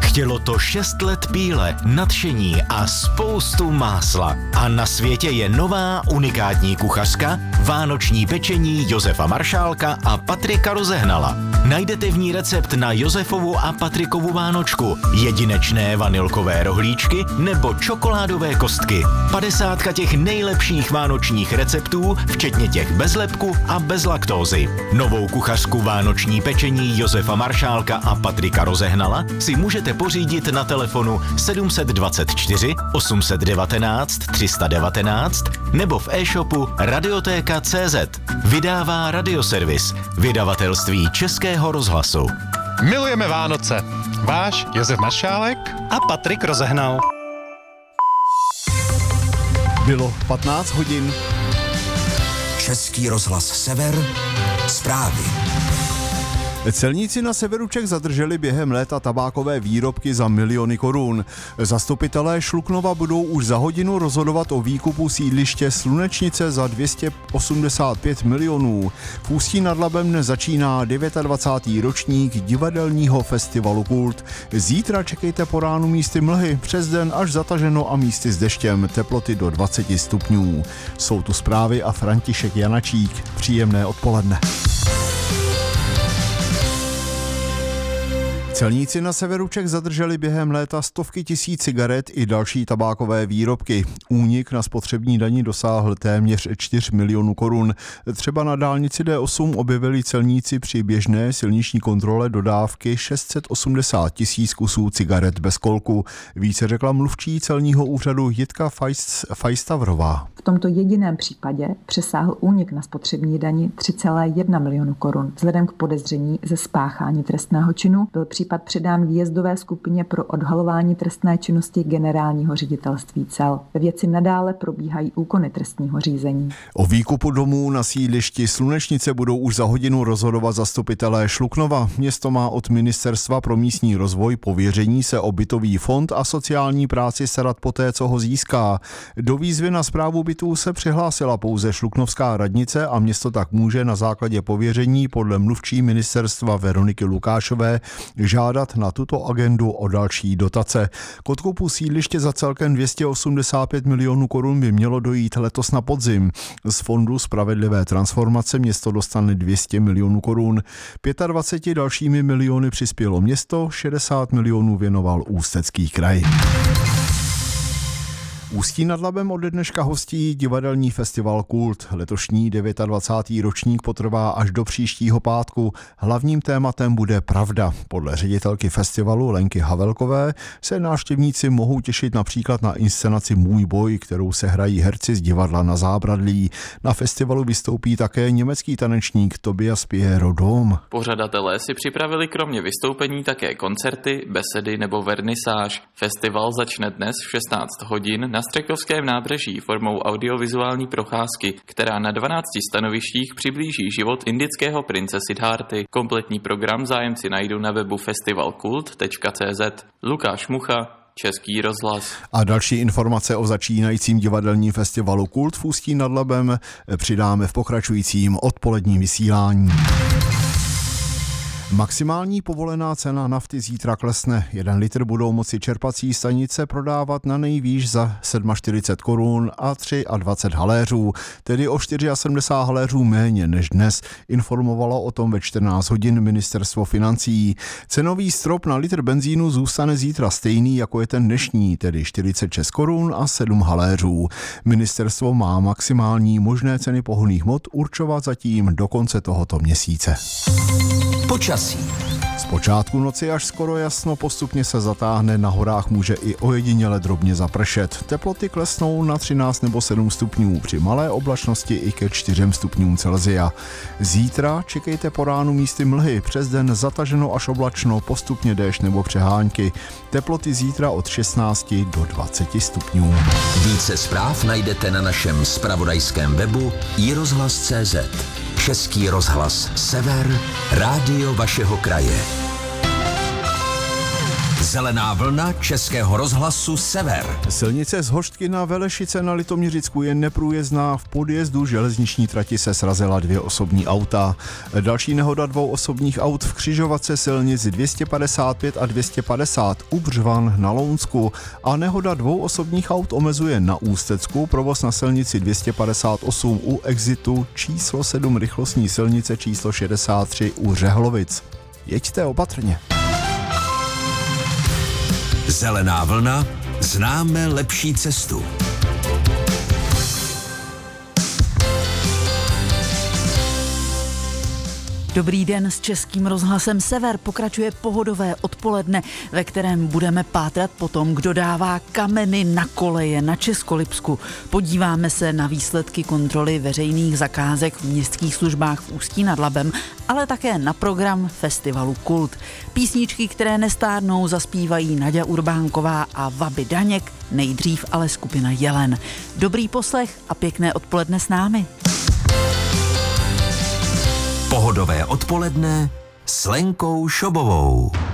Chtělo to 6 let píle, nadšení a spoustu másla. A na světě je nová unikátní kuchařka, vánoční pečení Josefa Maršálka a Patrika Rozehnala. Najdete v ní recept na Josefovu a Patrikovu vánočku, jedinečné vanilkové rohlíčky nebo čokoládové kostky. 50 těch nejlepších vánočních receptů, včetně těch bez lepku a bez laktózy. Novou kuchařku vánoční pečení Josefa Maršálka a Patrika Rozehnala si můžete pořídit na telefonu 724 819 319 nebo v e-shopu radiotéka.cz. Vydává Radioservis, vydavatelství Českého rozhlasu. Milujeme Vánoce. Váš Josef Maršálek a Patrik Rozehnal. Bylo 15 hodin. Český rozhlas Sever, zprávy. Celníci na severu Čech zadrželi během léta tabákové výrobky za miliony korun. Zastupitelé Šluknova budou už za hodinu rozhodovat o výkupu sídliště Slunečnice za 285 milionů. V Ústí nad Labem dnes začíná 29. ročník divadelního festivalu Kult. Zítra čekejte po ránu místy mlhy, přes den až zataženo a místy s deštěm, teploty do 20 stupňů. Jsou tu zprávy a František Janačík. Příjemné odpoledne. Celníci na severu Čech zadrželi během léta stovky tisíc cigaret i další tabákové výrobky. Únik na spotřební dani dosáhl téměř 4 milionů korun. Třeba na dálnici D8 objevili celníci při běžné silniční kontrole dodávky 680 tisíc kusů cigaret bez kolku. Více řekla mluvčí celního úřadu Jitka Fajstavrová. V tomto jediném případě přesáhl únik na spotřební dani 3,1 milionu korun. Vzhledem k podezření ze spáchání trestného činu byl případ předán výjezdové skupině pro odhalování trestné činnosti generálního ředitelství cel. Ve věci nadále probíhají úkony trestního řízení. O výkupu domů na sídlišti Slunečnice budou už za hodinu rozhodovat zastupitelé Šluknova. Město má od Ministerstva pro místní rozvoj pověření se o bytový fond a sociální práci starat poté, co ho získá. Do výzvy na správu bytů se přihlásila pouze šluknovská radnice a město tak může na základě pověření podle mluvčí ministerstva Veroniky Lukášové žádat na tuto agendu o další dotace. K odkupu sídliště za celkem 285 milionů korun by mělo dojít letos na podzim. Z fondu Spravedlivé transformace město dostane 200 milionů korun. 25 dalšími miliony přispělo město, 60 milionů věnoval Ústecký kraj. Ústí nad Labem od dneška hostí divadelní festival Kult. Letošní 29. ročník potrvá až do příštího pátku. Hlavním tématem bude pravda. Podle ředitelky festivalu Lenky Havelkové se návštěvníci mohou těšit například na inscenaci Můj boj, kterou se hrají herci z divadla Na zábradlí. Na festivalu vystoupí také německý tanečník Tobias Piero Dom. Pořadatelé si připravili kromě vystoupení také koncerty, besedy nebo vernisáž. Festival začne dnes v 16 hodin na Střekovském nábřeží formou audiovizuální procházky, která na 12 stanovištích přiblíží život indického prince Siddhárty. Kompletní program zájemci najdou na webu festivalkult.cz. Lukáš Mucha, Český rozhlas. A další informace o začínajícím divadelním festivalu Kult v Ústí nad Labem přidáme v pokračujícím odpoledním vysílání. Maximální povolená cena nafty zítra klesne. 1 litr budou moci čerpací stanice prodávat na nejvýš za 47 korun a 23 haléřů, tedy o 74 haléřů méně než dnes. Informovalo o tom ve 14 hodin Ministerstvo financí. Cenový strop na litr benzínu zůstane zítra stejný, jako je ten dnešní, tedy 46 korun a 7 haléřů. Ministerstvo má maximální možné ceny pohonných hmot určovat zatím do konce tohoto měsíce. Počasí. Z počátku noci až skoro jasno, postupně se zatáhne, na horách může i ojediněle drobně zapršet. Teploty klesnou na 13 nebo 7 stupňů, při malé oblačnosti i ke 4 stupňům Celsia. Zítra čekejte po ránu místy mlhy, přes den zataženo až oblačno, postupně déšť nebo přehánky. Teploty zítra od 16 do 20 stupňů. Více zpráv najdete na našem zpravodajském webu iRozhlas.cz. Český rozhlas Sever, rádio vašeho kraje. Zelená vlna Českého rozhlasu Sever. Silnice z Hořtky na Velešice na Litoměřicku je neprůjezdná. V podjezdu železniční trati se srazila 2 osobní auta. Další nehoda 2 osobních aut v křižovatce silnic 255 a 250 u Břvan na Lounsku a nehoda 2 osobních aut omezuje na Ústecku provoz na silnici 258 u exitu číslo 7 rychlostní silnice číslo 63 u Řehlovic. Jeďte opatrně. Zelená vlna, známe lepší cestu. Dobrý den, s Českým rozhlasem Sever pokračuje pohodové odpoledne, ve kterém budeme pátrat po tom, kdo dává kameny na koleje na Českolipsku. Podíváme se na výsledky kontroly veřejných zakázek v městských službách v Ústí nad Labem, ale také na program festivalu Kult. Písničky, které nestárnou, zaspívají Naďa Urbánková a Vaby Daněk, nejdřív ale skupina Jelen. Dobrý poslech a pěkné odpoledne s námi. Pohodové odpoledne s Lenkou Šobovou.